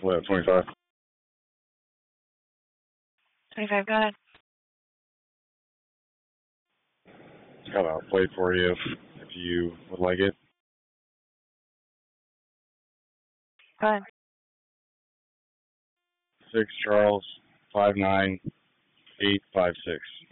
Left 25. 25, go ahead. Got a plate for you if you would like it. Go ahead. 6 Charles 59856.